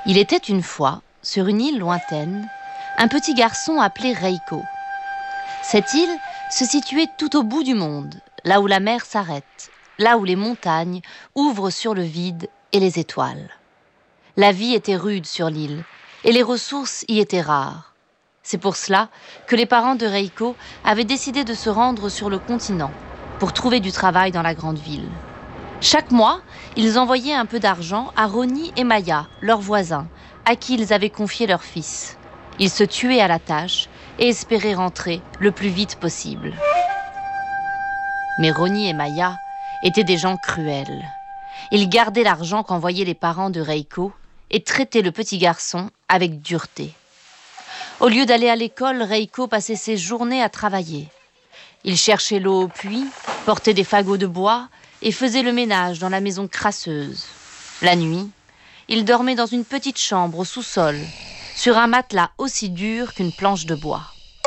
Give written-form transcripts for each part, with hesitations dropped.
Il était une fois, sur une île lointaine, un petit garçon appelé Reiko. Cette île se situait tout au bout du monde, là où la mer s'arrête, là où les montagnes ouvrent sur le vide et les étoiles. La vie était rude sur l'île et les ressources y étaient rares. C'est pour cela que les parents de Reiko avaient décidé de se rendre sur le continent pour trouver du travail dans la grande ville. Chaque mois, ils envoyaient un peu d'argent à Ronnie et Maya, leurs voisins, à qui ils avaient confié leur fils. Ils se tuaient à la tâche et espéraient rentrer le plus vite possible. Mais Ronnie et Maya étaient des gens cruels. Ils gardaient l'argent qu'envoyaient les parents de Reiko et traitaient le petit garçon avec dureté. Au lieu d'aller à l'école, Reiko passait ses journées à travailler. Il cherchait l'eau au puits, portait des fagots de bois et faisait le ménage dans la maison crasseuse. La nuit, il dormait dans une petite chambre au sous-sol, sur un matelas aussi dur qu'une planche de bois.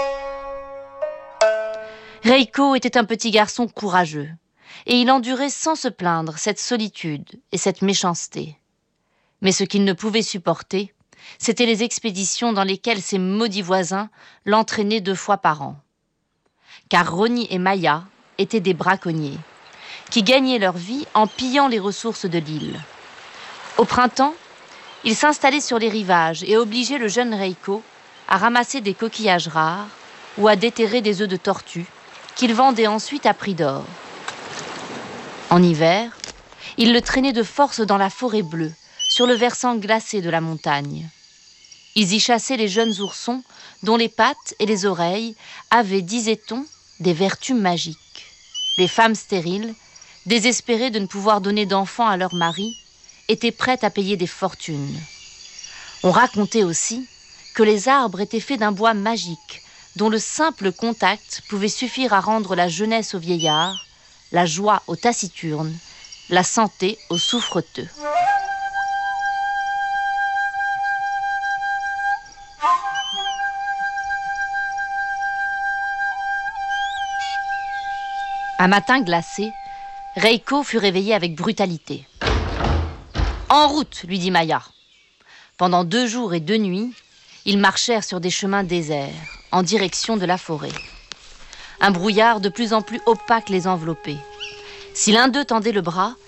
Reiko était un petit garçon courageux, et il endurait sans se plaindre cette solitude et cette méchanceté. Mais ce qu'il ne pouvait supporter, c'étaient les expéditions dans lesquelles ses maudits voisins l'entraînaient 2 fois par an. Car Ronnie et Maya étaient des braconniers, qui gagnaient leur vie en pillant les ressources de l'île. Au printemps, ils s'installaient sur les rivages et obligeaient le jeune Reiko à ramasser des coquillages rares ou à déterrer des œufs de tortue qu'ils vendaient ensuite à prix d'or. En hiver, ils le traînaient de force dans la forêt bleue, sur le versant glacé de la montagne. Ils y chassaient les jeunes oursons dont les pattes et les oreilles avaient, disait-on, des vertus magiques. Les femmes stériles, désespérées de ne pouvoir donner d'enfants à leur mari, étaient prêtes à payer des fortunes. On racontait aussi que les arbres étaient faits d'un bois magique, dont le simple contact pouvait suffire à rendre la jeunesse aux vieillards, la joie aux taciturnes, la santé aux souffreteux. Un matin glacé, Reiko fut réveillé avec brutalité. « En route !» lui dit Maya. Pendant 2 jours et 2 nuits, ils marchèrent sur des chemins déserts, en direction de la forêt. Un brouillard de plus en plus opaque les enveloppait. Si l'un d'eux tendait le bras,